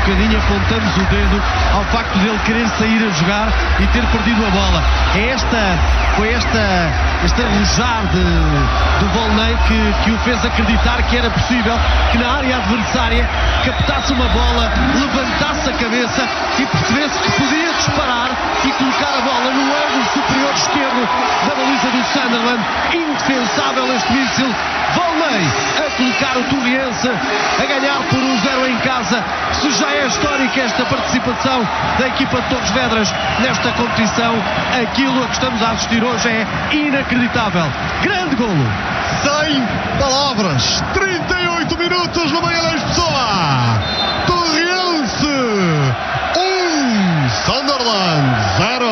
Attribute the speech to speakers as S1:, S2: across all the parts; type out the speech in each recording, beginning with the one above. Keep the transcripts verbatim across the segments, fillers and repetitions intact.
S1: bocadinho apontamos o dedo ao facto de ele querer sair a jogar e ter perdido a bola. É esta, foi esta, este arrojar de, do Volney que, que o fez acreditar que era possível que na área adversária captasse uma bola, levantasse a cabeça e percebesse que podia disparar e colocar a bola no ângulo superior esquerdo da baliza do Sunderland. Indefensável este míssil. Volney a colocar o Torriense a ganhar por um zero em casa. Se já é histórica esta participação da equipa de Torres Vedras nesta competição, aquilo a que estamos a assistir hoje é inacreditável. Grande golo.
S2: Sem palavras. trinta e oito minutos no Magalhães Pessoa. Torriense um, Sunderland zero.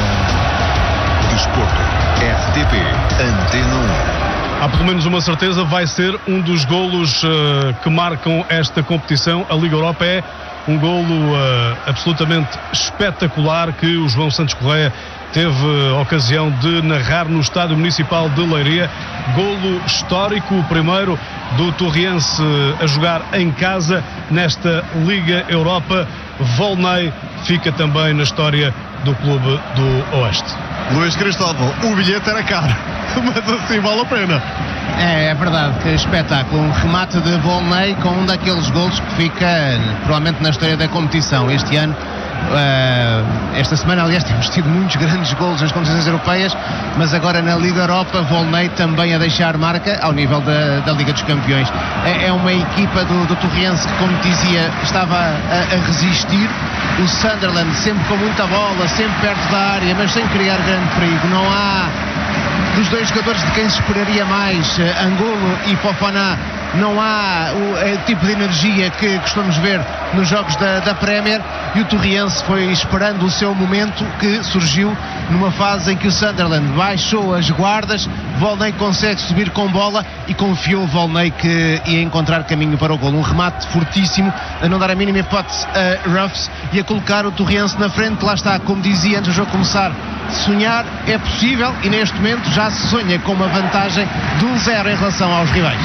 S3: Desporto, R T P, Antena um.
S4: Há pelo menos uma certeza, vai ser um dos golos uh, que marcam esta competição. A Liga Europa é um golo uh, absolutamente espetacular que o João Santos Correia teve a ocasião de narrar no Estádio Municipal de Leiria. Golo histórico, o primeiro do Torriense a jogar em casa nesta Liga Europa. Volney fica também na história do Clube do Oeste.
S2: Luís Cristóvão, o bilhete era caro, mas assim vale a pena.
S5: É, é verdade, que espetáculo. Um remate de Volney com um daqueles golos que fica provavelmente na história da competição. Este ano, uh, esta semana, aliás, temos tido muitos grandes golos nas competições europeias, mas agora na Liga Europa, Volney também a deixar marca ao nível da, da Liga dos Campeões. É, é uma equipa do, do Torriense que, como dizia, estava a, a resistir. O Sunderland sempre com muita bola, sempre perto da área, mas sem criar grande perigo. Não há, dos dois jogadores de quem se esperaria mais, Angulo e Fofana, não há o, o tipo de energia que costumamos ver nos jogos da, da Premier, e o Torriense foi esperando o seu momento, que surgiu numa fase em que o Sunderland baixou as guardas. Volney consegue subir com bola e confiou o Volney que ia encontrar caminho para o golo. Um remate fortíssimo, a não dar a mínima hipótese a Ruffs e a colocar o Torriense na frente. Lá está, como dizia antes do jogo começar, sonhar é possível, e neste momento já se sonha com uma vantagem de um zero em relação aos rivais.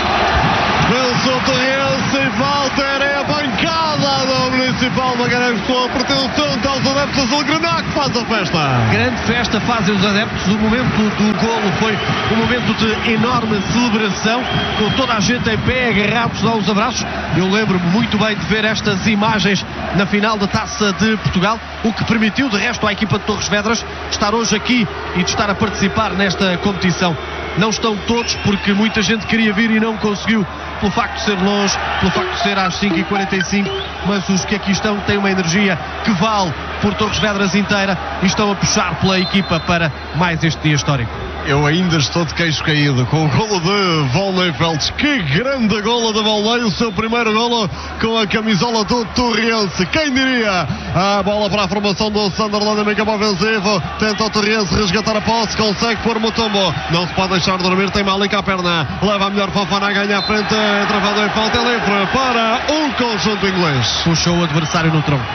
S2: Wilson Torriense e Walter, é a bancada do Municipal Magalhães Pessoa, pertencente aos adeptos azul-grená, que faz a festa.
S1: Grande festa fazem os adeptos. O momento do golo foi um momento de enorme celebração, com toda a gente em pé, agarrados aos abraços. Eu lembro-me muito bem de ver estas imagens na final da Taça de Portugal, o que permitiu de resto à equipa de Torres Vedras estar hoje aqui e de estar a participar nesta competição. Não estão todos, porque muita gente queria vir e não conseguiu, pelo facto de ser longe, pelo facto de ser às cinco e quarenta e cinco, mas os que aqui estão têm uma energia que vale por Torres Vedras inteira e estão a puxar pela equipa para mais este dia histórico.
S2: Eu ainda estou de queixo caído com o golo de Volney Feltes. Que grande golo de Volney, o seu primeiro golo com a camisola do Torriense. Quem diria? A bola para a formação do Sunderland, em campo ofensivo. Tenta o Torriense resgatar a posse, consegue pôr Mutombo. Não se pode deixar dormir, tem Malik à perna. Leva a melhor Fofana a ganhar à frente. Travado em falta, é livre para o conjunto inglês.
S1: Puxou o adversário no tronco.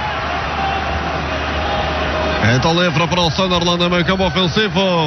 S2: Então livre para o Sunderland, em meio campo ofensivo.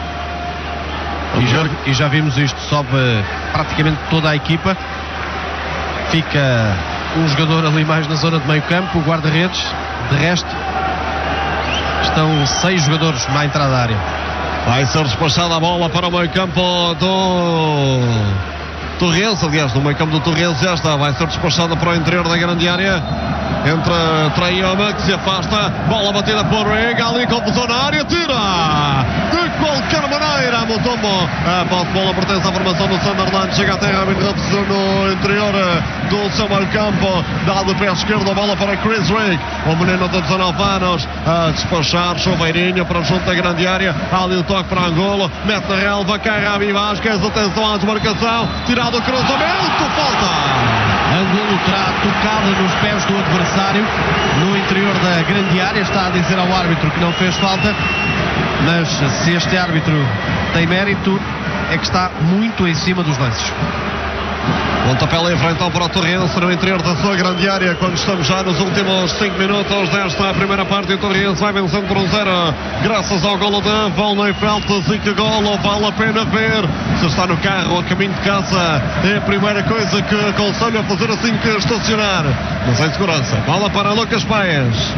S1: E já, e já vimos isto, sobe praticamente toda a equipa. Fica um jogador ali mais na zona de meio campo, o guarda-redes. De resto, estão seis jogadores na entrada da área.
S2: Vai ser despachada a bola para o meio campo do Torriense, aliás, no meio campo do Torriense já está. Vai ser despachada para o interior da grande área. Entra Traioma, que se afasta. Bola batida por Riga, ali confusão na área, tira! De qualquer maneira, Mutombo. A bola pertence à formação do Sunderland. Chega até Rabin Ruffs no interior do seu meio campo. Dá de pé esquerdo a bola para Chris Rigg. O menino de dezanove anos a despachar. Chuveirinho para junto da grande área. Há ali o toque para Angulo. Mete na relva, cai Rabi Vasquez. Atenção à desmarcação. Tirado o cruzamento. Falta!
S1: Angulo terá tocado nos pés do adversário no interior da grande área. Está a dizer ao árbitro que não fez falta, mas se este árbitro tem mérito, é que está muito em cima dos lances.
S2: Pontapé livre então para o Torrense no interior da sua grande área, quando estamos já nos últimos cinco minutos desta primeira parte. O Torrense vai vencendo por um zero graças ao golo de Volney Feltes. E que golo, vale a pena ver. Se está no carro a caminho de casa, é a primeira coisa que aconselho a fazer assim que estacionar, mas em segurança. Bola para Lucas Paes.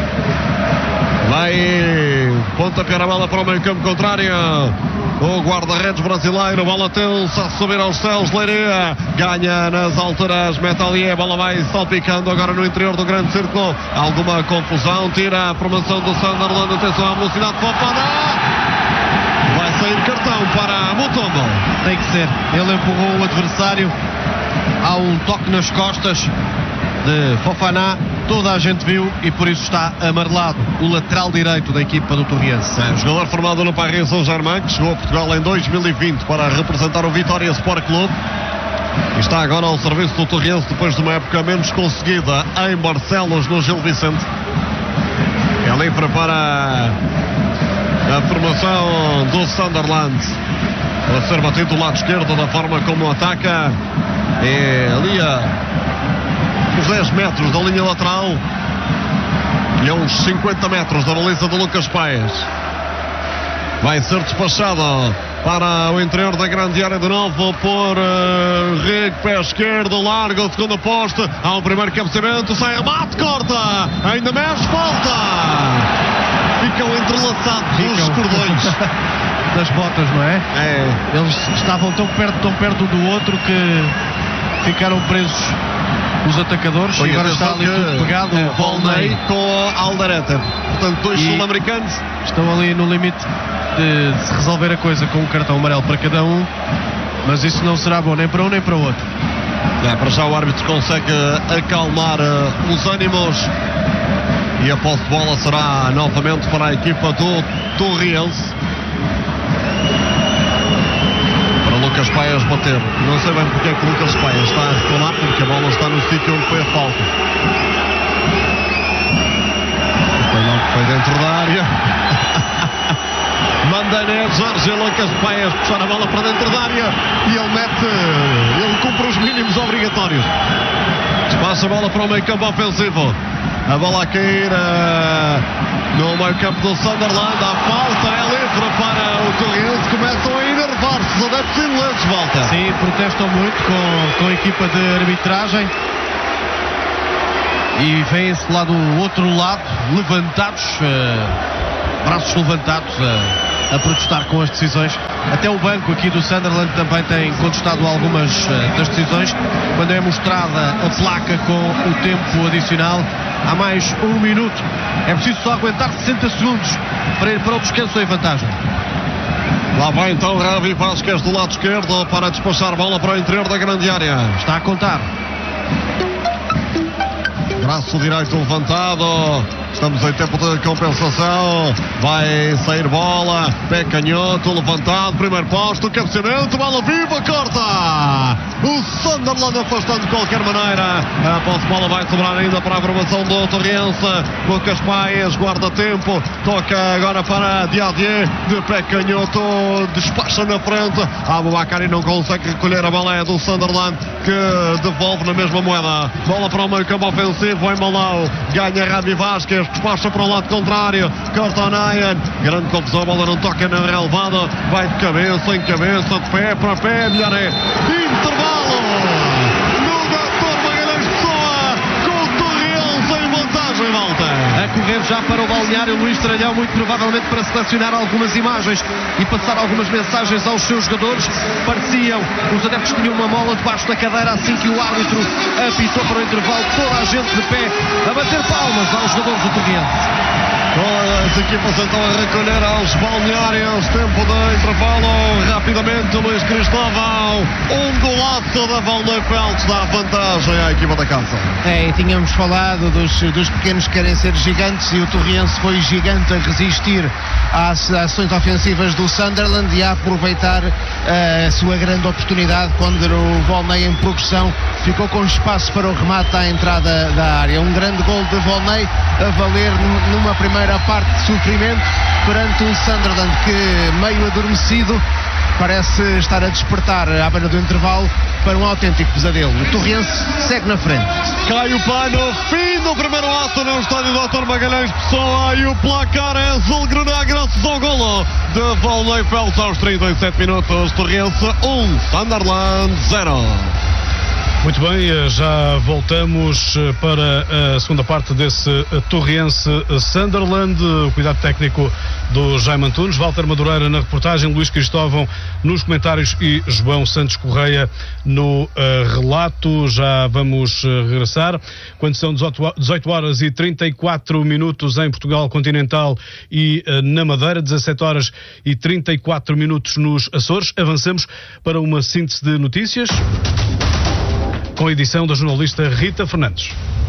S2: Vai pontapé a bola para o meio campo contrário. O guarda-redes brasileiro, bola tensa a subir aos céus. Leiria ganha nas alturas. Metalier, a bola vai salpicando agora no interior do grande círculo. Alguma confusão, tira a formação do Sunderland. Atenção à velocidade de Fofana. Vai sair cartão para Mutombo.
S1: Tem que ser. Ele empurrou o adversário. Há um toque nas costas de Fofana. Toda a gente viu e por isso está amarelado o lateral direito da equipa do Torrense.
S2: É, jogador formado no Paris Saint-Germain, que chegou a Portugal em dois mil e vinte para representar o Vitória Sport Clube. E está agora ao serviço do Torrense depois de uma época menos conseguida em Barcelos, no Gil Vicente. É livre para a formação do Sunderland. A ser batido do lado esquerdo da forma como ataca. É ali a uns dez metros da linha lateral e a uns cinquenta metros da baliza de Lucas Paes. Vai ser despachado para o interior da grande área de novo por uh, Rick, pé esquerdo, larga o segundo poste. Há um primeiro cabeceamento, sai remate, corta, ainda mexe, falta. Ficam entrelaçados
S1: Ficam.
S2: os cordões
S1: Das botas, não é?
S2: É.
S1: Eles estavam tão perto, tão perto um do outro que ficaram presos os atacadores.
S2: Olha,
S1: e agora está ali tudo pegado.
S2: É,
S1: o Volney
S2: com a Alderete. Portanto, dois
S1: E-
S2: sul-americanos.
S1: estão ali no limite de se resolver a coisa com um cartão amarelo para cada um, mas isso não será bom nem para um nem para o outro.
S2: É, para já o árbitro consegue acalmar uh, os ânimos e a posse de bola será novamente para a equipa do Torrense. Para Lucas Paes bater. Não sei bem porque é que Lucas Paes está a reclamar, porque a bola está no sítio onde foi a falta. Foi não, foi dentro da área. Mandané, Jorge Lucas Paes puxar a bola para dentro da área e ele mete, ele cumpre os mínimos obrigatórios. Passa a bola para o meio campo ofensivo. A bola a cair uh, no meio campo do Sunderland. A falta é livre para o Torrense. Começam a enervar-se os adeptos ingleses, volta.
S1: Sim, protestam muito com, com a equipa de arbitragem e vêm-se lá do outro lado, levantados, uh, braços levantados, uh, a protestar com as decisões. Até o banco aqui do Sunderland também tem contestado algumas uh, das decisões. Quando é mostrada a placa com o tempo adicional, há mais um minuto, é preciso só aguentar sessenta segundos para ir para o descanso em vantagem.
S2: Lá vai então Ravi Vasquez do lado esquerdo para despachar a bola para o interior da grande área.
S1: Está a contar.
S2: Braço direito levantado. Estamos em tempo de compensação. Vai sair bola. Pé canhoto levantado. Primeiro posto. Cabeceamento. Bola viva. Corta. O Sunderland afastando de qualquer maneira. A posse de bola vai sobrar ainda para a formação do Torrense. Lucas Paes guarda tempo. Toca agora para Diadier. De pé canhoto. Despacha na frente. Aboubakari não consegue recolher a bola. É do Sunderland que devolve na mesma moeda. Bola para o meio campo ofensivo. Vai Malau. Ganha Ravi Vasquez. Despacha para o lado contrário. Corta o Nayan. Grande confusão. A bola não toca na relevada. Vai de cabeça em cabeça. De pé para pé. Melhoré. Intervalo. No doutor Magalhães Pessoa. Com o Torrense em vantagem. Volta.
S1: A correr já para o balneário Luís Tralhão, muito provavelmente para selecionar algumas imagens e passar algumas mensagens aos seus jogadores. Pareciam, os adeptos tinham uma mola debaixo da cadeira assim que o árbitro apitou para o intervalo. Toda a gente de pé a bater palmas aos jogadores do Torrense.
S2: As equipas então a recolher aos balneários. Tempo de intervalo. Rapidamente Luís Cristóvão. Um golaço da Volney Feltes dá vantagem à equipa da casa.
S5: É, e tínhamos falado dos, dos pequenos que querem ser gigantes e o Torrense foi gigante a resistir às ações ofensivas do Sunderland e a aproveitar uh, a sua grande oportunidade quando o Volney em progressão ficou com espaço para o remate à entrada da área. Um grande gol de Volney a valer numa primeira parte de sofrimento perante um Sunderland que, meio adormecido, parece estar a despertar à beira do intervalo para um autêntico pesadelo. O Torrense segue na frente.
S2: Cai o pano, fim do primeiro ato no estádio doutor Magalhães Pessoa e o placar é azul-grená graças ao golo de Volney Felt aos trinta e sete minutos. Torrense um, Sunderland zero.
S4: Muito bem, já voltamos para a segunda parte desse Torrense-Sunderland. O cuidado técnico do Jaime Antunes, Walter Madureira na reportagem, Luís Cristóvão nos comentários e João Santos Correia no uh, relato. Já vamos uh, regressar. Quando são dezoito horas e trinta e quatro minutos em Portugal continental e uh, na Madeira, dezassete horas e trinta e quatro minutos nos Açores. Avançamos para uma síntese de notícias, com a edição da jornalista Rita Fernandes.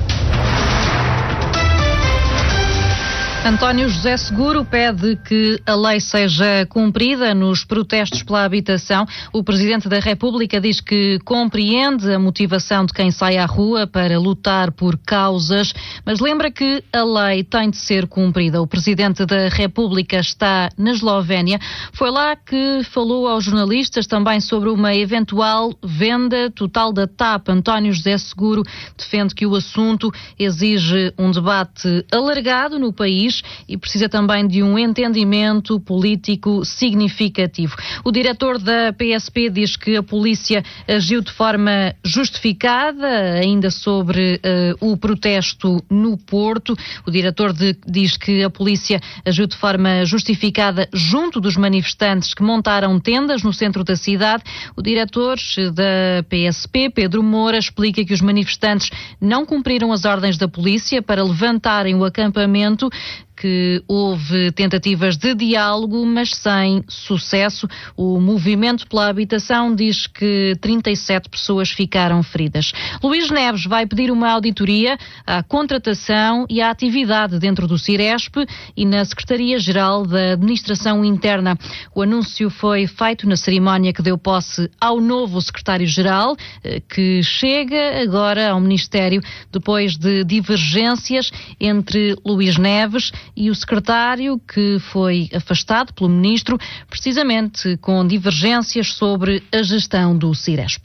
S6: António José Seguro pede que a lei seja cumprida nos protestos pela habitação. O Presidente da República diz que compreende a motivação de quem sai à rua para lutar por causas, mas lembra que a lei tem de ser cumprida. O Presidente da República está na Eslovénia. Foi lá que falou aos jornalistas também sobre uma eventual venda total da T A P. António José Seguro defende que o assunto exige um debate alargado no país e precisa também de um entendimento político significativo. O diretor da P S P diz que a polícia agiu de forma justificada, ainda sobre uh, o protesto no Porto. O diretor de, diz que a polícia agiu de forma justificada junto dos manifestantes que montaram tendas no centro da cidade. O diretor da P S P, Pedro Moura, explica que os manifestantes não cumpriram as ordens da polícia para levantarem o acampamento, que houve tentativas de diálogo, mas sem sucesso. O Movimento pela Habitação diz que trinta e sete pessoas ficaram feridas. Luís Neves vai pedir uma auditoria à contratação e à atividade dentro do Ciresp e na Secretaria-Geral da Administração Interna. O anúncio foi feito na cerimónia que deu posse ao novo Secretário-Geral, que chega agora ao Ministério depois de divergências entre Luís Neves e o secretário, que foi afastado pelo ministro, precisamente com divergências sobre a gestão do Ciresp.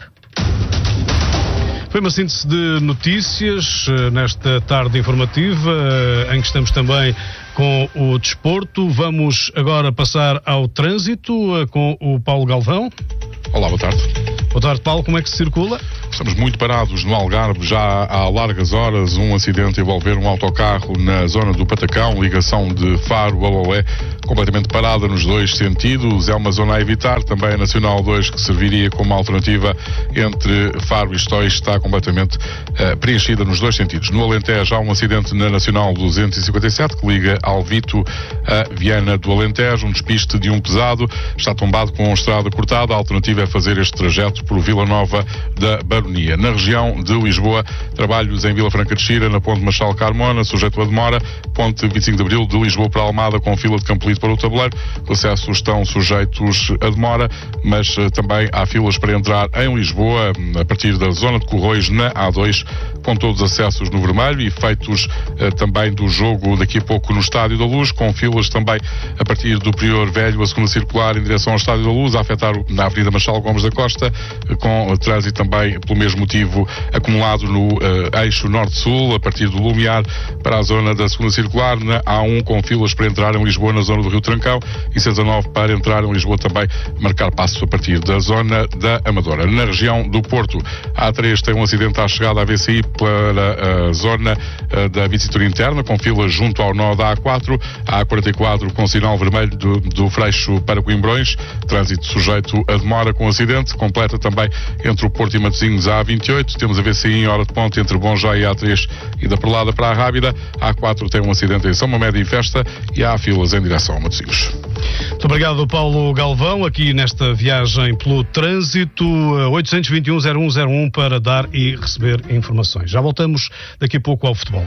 S4: Foi uma síntese de notícias nesta tarde informativa, em que estamos também com o desporto. Vamos agora passar ao trânsito com o Paulo Galvão.
S7: Olá, boa tarde.
S4: Boa tarde, Paulo. Como é que se circula?
S7: Estamos muito parados no Algarve, já há largas horas. Um acidente envolver um autocarro na zona do Patacão, ligação de Faro a Lolé, completamente parada nos dois sentidos. É uma zona a evitar. Também a Nacional dois, que serviria como alternativa entre Faro e Estóis, está completamente uh, preenchida nos dois sentidos. No Alentejo há um acidente na Nacional duzentos e cinquenta e sete, que liga Alvito a Viana do Alentejo. Um despiste de um pesado está tombado com a estrada cortada. A alternativa é fazer este trajeto por Vila Nova da Baronia. Na região de Lisboa, trabalhos em Vila Franca de Xira, na Ponte Marchal Carmona, sujeito a demora. Ponte vinte e cinco de Abril, de Lisboa para Almada, com fila de Campolide para o Tabuleiro. Os acessos estão sujeitos a demora, mas uh, também há filas para entrar em Lisboa, a partir da zona de Corroios, na A dois, com todos os acessos no vermelho, e efeitos uh, também do jogo daqui a pouco no Estádio da Luz, com filas também a partir do Prior Velho, a segunda circular em direção ao Estádio da Luz, a afetar na Avenida Marchal Gomes da Costa, com trânsito também pelo mesmo motivo acumulado no uh, eixo norte-sul, a partir do Lumiar para a zona da segunda circular, na A um, com filas para entrar em Lisboa na zona do Rio Trancão, e C dezanove para entrar em Lisboa também marcar passo a partir da zona da Amadora. Na região do Porto, a A três tem um acidente à chegada à V C I para a zona uh, da Bicitura Interna, com filas junto ao nó da A quatro, a A quarenta e quatro com sinal vermelho do, do Freixo para Coimbrões, trânsito sujeito a demora com acidente. Completa também entre o Porto e Matosinhos a A vinte e oito, temos a V C I em hora de ponte entre Bom Já e A três e da Perlada para a Rábida. A A quatro tem um acidente em São Mamédio e Festa, e há filas em direção a Matosinhos.
S4: Muito obrigado, Paulo Galvão, aqui nesta viagem pelo trânsito. oitocentos e vinte e um, zero um zero um para dar e receber informações. Já voltamos daqui a pouco ao futebol.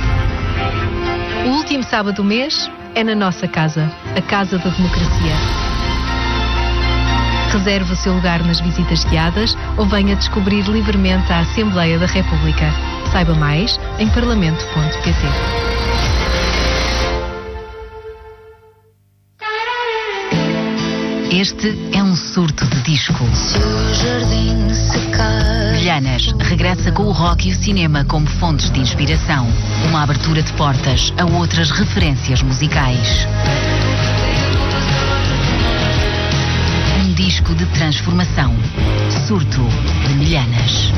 S8: O último sábado do mês é na nossa casa, a Casa da Democracia. Reserve o seu lugar nas visitas guiadas ou venha descobrir livremente a Assembleia da República. Saiba mais em parlamento ponto pt.
S9: Este é um surto de disco. Milhanas regressa com o rock e o cinema como fontes de inspiração. Uma abertura de portas a outras referências musicais. Um disco de transformação. Surto de Milhanas.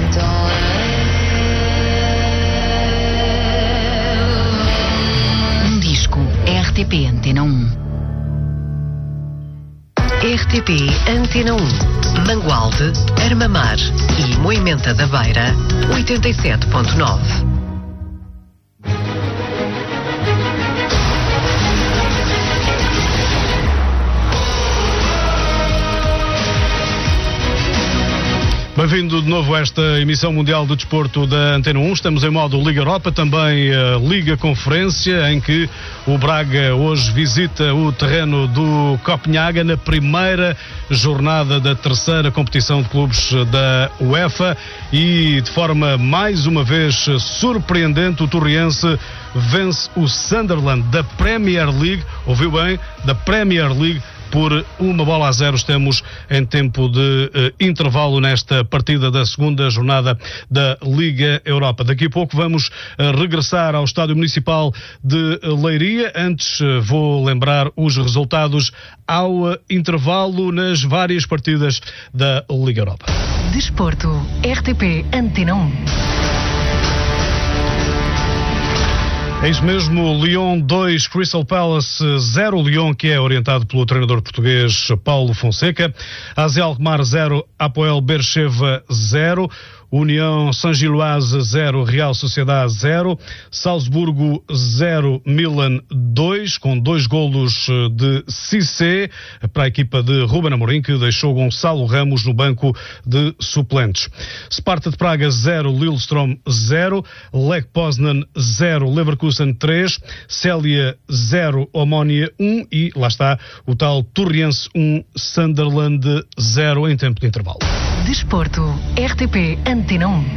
S9: Um disco R T P Antena um.
S10: R T P Antena um, Mangualde, Armamar e Moimenta da Beira, oitenta e sete ponto nove.
S4: Bem-vindo de novo a esta emissão mundial do desporto da Antena um. Estamos em modo Liga Europa, também a Liga Conferência, em que o Braga hoje visita o terreno do Copenhaga na primeira jornada da terceira competição de clubes da UEFA e de forma mais uma vez surpreendente o Torriense vence o Sunderland da Premier League, ouviu bem, da Premier League, por uma bola a zero. Estamos em tempo de uh, intervalo nesta partida da segunda jornada da Liga Europa. Daqui a pouco vamos uh, regressar ao Estádio Municipal de Leiria. Antes uh, vou lembrar os resultados ao uh, intervalo nas várias partidas da Liga Europa.
S10: Desporto, R T P Antena um.
S4: É isso mesmo, Lyon dois, Crystal Palace zero, Lyon que é orientado pelo treinador português Paulo Fonseca, A Z Alkmaar zero, Apoel Beersheva zero, União Saint-Gilloise zero, Real Sociedade zero, Salzburgo zero, Milan dois, com dois golos de Cissé para a equipa de Ruben Amorim, que deixou Gonçalo Ramos no banco de suplentes. Sparta de Praga zero, Lillestrøm zero, Lech Poznan zero, Leverkusen três, Célia zero, Omonia um e lá está o tal Torriense um, Sunderland zero em tempo de intervalo.
S10: Desporto, R T P Antena um.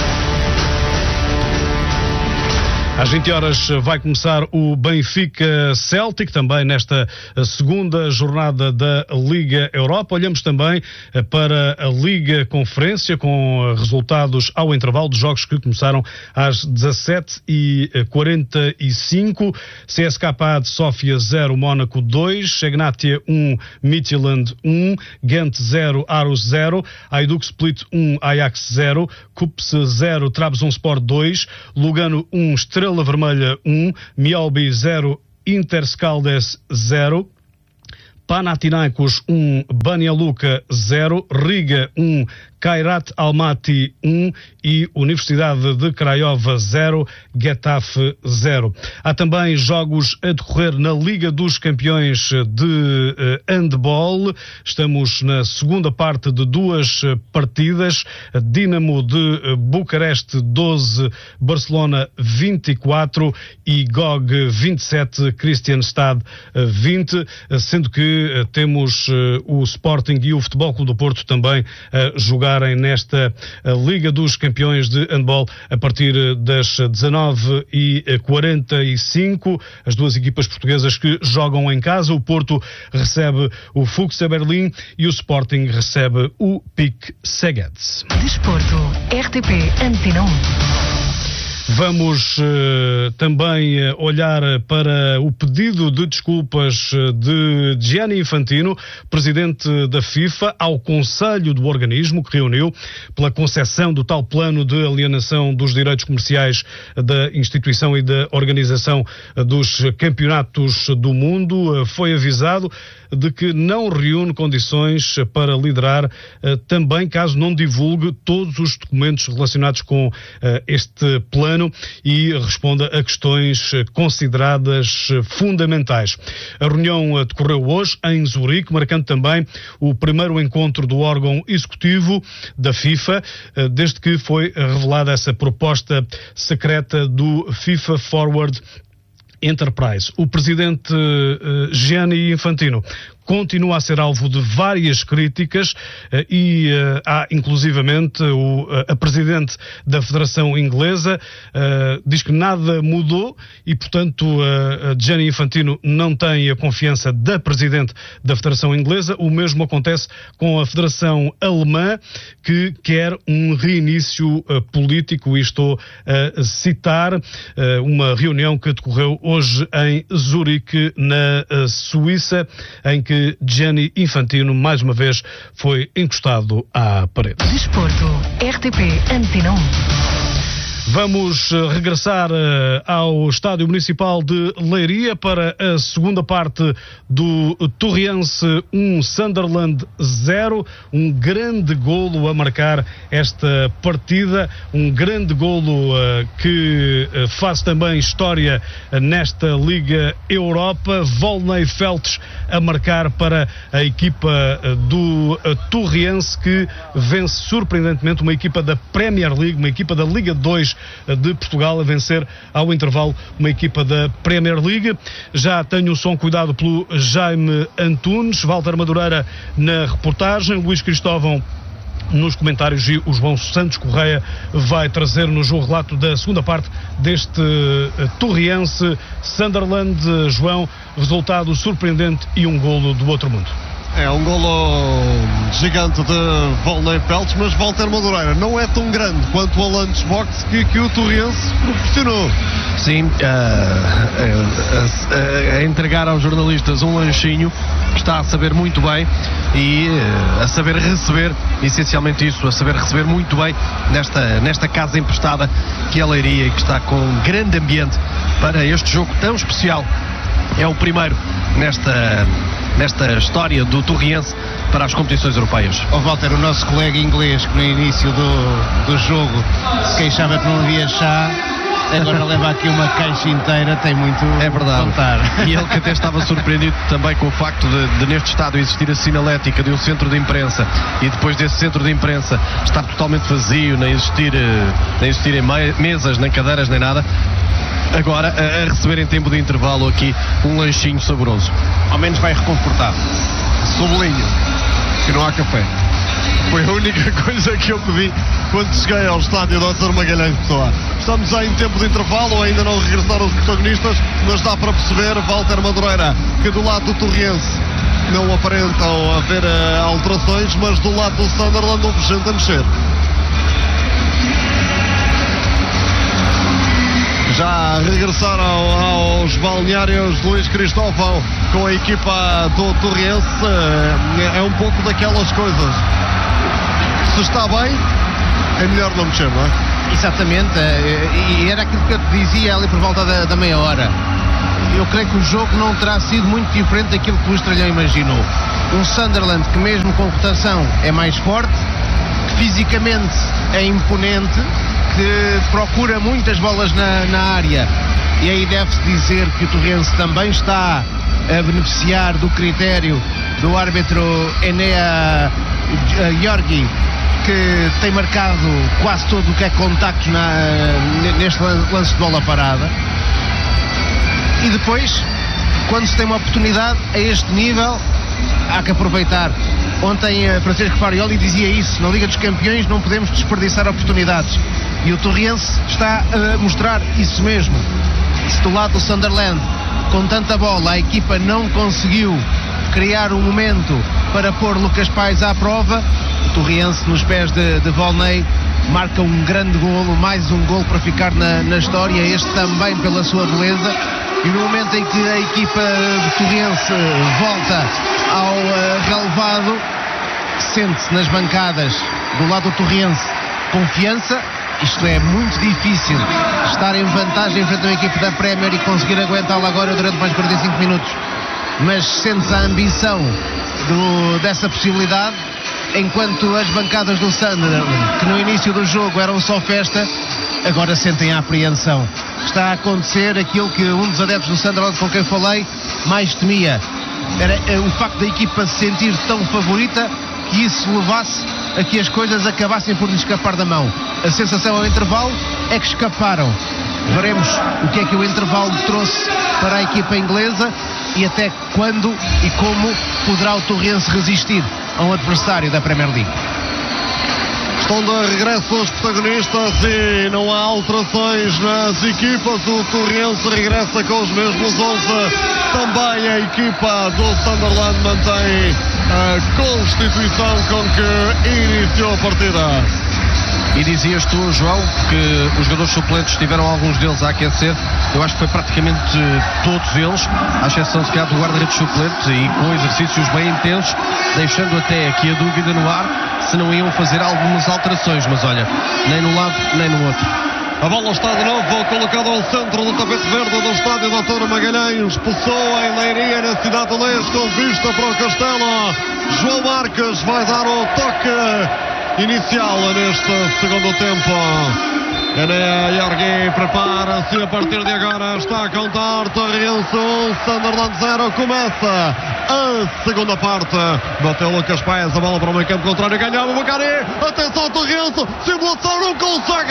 S4: Às vinte horas vai começar o Benfica Celtic, também nesta segunda jornada da Liga Europa. Olhamos também para a Liga Conferência, com resultados ao intervalo de jogos que começaram às dezassete e quarenta e cinco. C S K A de Sófia zero, Mónaco dois, Egnatia um, Midtjylland um, Ghent zero, Aarhus zero, Hajduk Split um, Ajax zero, Kups zero, Trabzonspor dois, Lugano um, Estrela Vermelha um, Mjolby zero, Interscaldes zero, Panathinaikos um, Banja Luka zero, Riga um, Kairat Almaty um e Universidade de Craiova zero, Getafe zero. Há também jogos a decorrer na Liga dos Campeões de uh, handball. Estamos na segunda parte de duas uh, partidas. Dinamo de uh, Bucareste doze, Barcelona vinte e quatro e G O G vinte e sete, Kristianstad uh, vinte, uh, sendo que uh, temos uh, o Sporting e o Futebol Clube do Porto também a jogar nesta Liga dos Campeões de handball a partir das dezanove e quarenta e cinco. As duas equipas portuguesas que jogam em casa. O Porto recebe o Fuchs Berlim e o Sporting recebe o P I C Szeged.
S10: Desporto, R T P Antena um.
S4: Vamos uh, também uh, olhar para o pedido de desculpas de Gianni Infantino, presidente da FIFA, ao Conselho do organismo que reuniu pela concessão do tal plano de alienação dos direitos comerciais da instituição e da organização dos campeonatos do mundo. Uh, foi avisado de que não reúne condições para liderar, uh, também caso não divulgue todos os documentos relacionados com uh, este plano e responda a questões consideradas fundamentais. A reunião decorreu hoje em Zurique, marcando também o primeiro encontro do órgão executivo da FIFA, desde que foi revelada essa proposta secreta do FIFA Forward Enterprise. O presidente uh, Gianni Infantino continua a ser alvo de várias críticas uh, e uh, há inclusivamente o, uh, a presidente da Federação Inglesa uh, diz que nada mudou e, portanto, uh, Gianni Infantino não tem a confiança da presidente da Federação Inglesa. O mesmo acontece com a Federação Alemã, que quer um reinício uh, político, e estou a citar uh, uma reunião que decorreu hoje em Zurique, na uh, Suíça, em que Gianni Infantino, mais uma vez, foi encostado à parede.
S8: Desporto, R T P Antena um.
S4: Vamos regressar ao Estádio Municipal de Leiria para a segunda parte do Torriense um, Sunderland zero. Um grande golo a marcar esta partida, um grande golo uh, que uh, faz também história nesta Liga Europa. Volney Feltes a marcar para a equipa uh, do uh, Torriense, que vence surpreendentemente uma equipa da Premier League, uma equipa da Liga dois de Portugal, a vencer ao intervalo uma equipa da Premier League. Já tenho o som cuidado pelo Jaime Antunes, Walter Madureira na reportagem, Luís Cristóvão nos comentários, e o João Santos Correia vai trazer-nos o relato da segunda parte deste uh, Torriense Sunderland. João, resultado surpreendente e um golo do outro mundo.
S2: É um golo gigante de Volney Feltes, mas Walter Madureira não é tão grande quanto o lunchbox que, que o Torriense proporcionou.
S1: Sim, uh, uh, uh, a entregar aos jornalistas um lanchinho que está a saber muito bem e uh, a saber receber, essencialmente isso, a saber receber muito bem nesta, nesta casa emprestada que é a Leiria, e que está com um grande ambiente para este jogo tão especial. É o primeiro nesta, nesta história do Torriense para as competições europeias.
S5: Ó Walter, o nosso colega inglês, que no início do, do jogo se queixava que não havia chá, agora leva aqui uma caixa inteira, tem muito
S1: é verdade.
S5: a contar.
S1: E ele que até estava surpreendido também com o facto de, de neste estádio existir a sinalética de um centro de imprensa, e depois desse centro de imprensa estar totalmente vazio, nem existir, nem existirem mesas, nem cadeiras, nem nada. Agora a, a receber em tempo de intervalo aqui um lanchinho saboroso.
S5: Ao menos vai reconfortar.
S2: Sublinho que não há café. Foi a única coisa que eu pedi quando cheguei ao estádio Doutor Magalhães Pessoa. Estamos já em tempo de intervalo, ainda não regressaram os protagonistas, mas dá para perceber, Walter Madureira, que do lado do Torriense não aparentam haver uh, alterações, mas do lado do Sunderland houve gente a mexer. Já regressaram aos balneários Luís Cristóvão com a equipa do Torriense. É um pouco daquelas coisas. Se está bem, é melhor não mexer, não é?
S5: Exatamente, e era aquilo que eu te dizia ali por volta da, da meia hora. Eu creio que o jogo não terá sido muito diferente daquilo que o Estrelhão imaginou. Um Sunderland que, mesmo com rotação, é mais forte, que fisicamente é imponente, que procura muitas bolas na, na área, e aí deve-se dizer que o Torriense também está a beneficiar do critério do árbitro Enea Georgi, que tem marcado quase todo o que é contactos na, neste lance de bola parada. E depois, quando se tem uma oportunidade a este nível, há que aproveitar. Ontem Francisco Farioli dizia isso: na Liga dos Campeões não podemos desperdiçar oportunidades, e o Torriense está a mostrar isso mesmo. Se do lado do Sunderland, com tanta bola, a equipa não conseguiu criar um momento para pôr Lucas Paes à prova, o Torriense, nos pés de, de Volney, marca um grande golo, mais um golo para ficar na, na história, este também pela sua beleza. E no momento em que a equipa de Torriense volta ao uh, relevado, sente-se nas bancadas do lado do Torriense confiança. Isto é muito difícil, estar em vantagem frente a uma equipe da Premier e conseguir aguentá-la agora durante mais quarenta e cinco minutos. Mas sente-se a ambição do, dessa possibilidade, enquanto as bancadas do Sunderland, que no início do jogo eram só festa, agora sentem a apreensão. Está a acontecer aquilo que um dos adeptos do Sunderland com quem falei mais temia. Era o facto da equipa se sentir tão favorita, que isso levasse a que as coisas acabassem por lhes escapar da mão. A sensação ao intervalo é que escaparam. Veremos o que é que o intervalo trouxe para a equipa inglesa e até quando e como poderá o Torrense resistir a um adversário da Premier League.
S2: Estão de regresso os protagonistas e não há alterações nas equipas. O Torrense regressa com os mesmos onze. Também a equipa do Sunderland mantém a constituição com que iniciou a partida.
S11: E dizias tu, João, que os jogadores suplentes tiveram alguns deles a aquecer. Eu acho que foi praticamente todos eles, à exceção se calhar do guarda-redes suplente, e com exercícios bem intensos, deixando até aqui a dúvida no ar se não iam fazer algumas alterações, mas olha, nem num lado nem no outro.
S2: A bola está de novo colocada ao centro do tapete verde do estádio doutor Magalhães. Pessoa em Leiria, na cidade de Leix, com vista para o Castelo. João Marques vai dar o toque inicial neste segundo tempo. Ené Jorge prepara-se a partir de agora. Está a contar. Torrense um, Sunderland zero. Começa a segunda parte. Bateu Lucas Paes, a bola para o meio campo contrário. Ganhava o Bacari. Atenção, Torrense. Simulação, não consegue.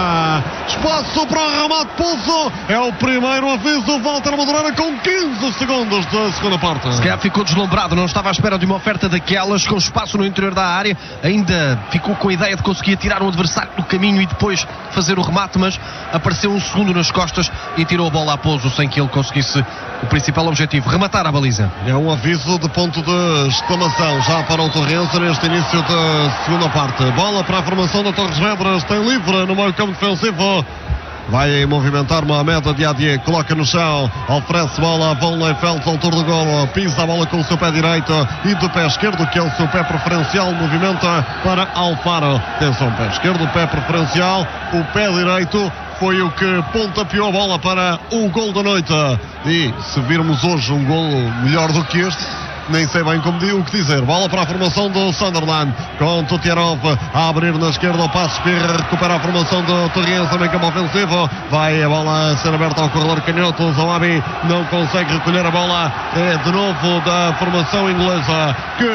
S2: Espaço para o remate. Pulso. É o primeiro aviso. Walter Madureira com quinze segundos da segunda parte.
S11: Se calhar ficou deslumbrado. Não estava à espera de uma oferta daquelas, com espaço no interior da área. Ainda ficou com a ideia de conseguir tirar um adversário do caminho e depois fazer o remate, mas apareceu um segundo nas costas e tirou a bola a pouso sem que ele conseguisse o principal objetivo, rematar a baliza.
S2: É um aviso de ponto de exclamação já para o Torrense neste início da segunda parte. Bola para a formação da Torres Vedras, tem livre no meio campo defensivo. Vai movimentar Mohamed Diadie, coloca no chão, oferece bola a Von Leifeld, autor do golo, pisa a bola com o seu pé direito e do pé esquerdo, que é o seu pé preferencial, movimenta para Alfaro. Atenção, pé esquerdo, pé preferencial, o pé direito foi o que pontapeou a bola para o gol da noite. E se virmos hoje um gol melhor do que este, nem sei bem como o que dizer. Bola para a formação do Sunderland, com Tutiarov a abrir na esquerda, o passo Espirra, recupera a formação do Torrense, também campo ofensivo, vai a bola a ser aberta ao corredor canhoto. Zawabi não consegue recolher a bola, é de novo da formação inglesa, que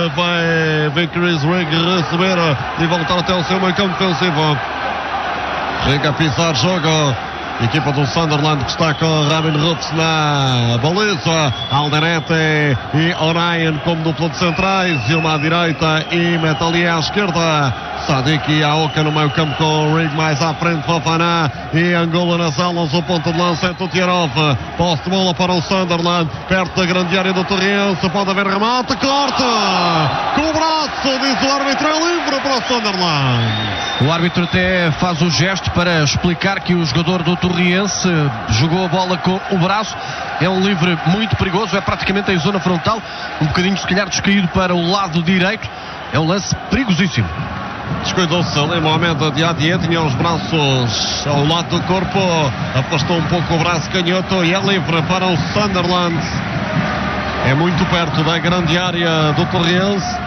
S2: vai ver Chris Rigg receber e voltar até o seu meio campo defensivo. Chega a pisar jogo equipa do Sunderland, que está com Robin Roots na baliza, Alderete e Orion como dupla de centrais, Ilma à direita e Metali à esquerda, Sadiq e Aoka no meio campo, com o Rigg mais à frente, Fofana e Angola nas alas. O ponto de lança é Tutiarov, posse de bola para o Sunderland, perto da grande área do Torrense, pode haver remate, corta com o braço, diz o árbitro, é livre para o Sunderland.
S11: O árbitro até faz o gesto para explicar que o jogador do Torrense jogou a bola com o braço. É um livre muito perigoso, é praticamente em zona frontal, um bocadinho se calhar descaído para o lado direito. É um lance perigosíssimo.
S2: Descuidou-se ali Mohamed Diadie, tinha os braços ao lado do corpo, afastou um pouco o braço canhoto e é livre para o Sunderland. É muito perto da grande área do Torrense.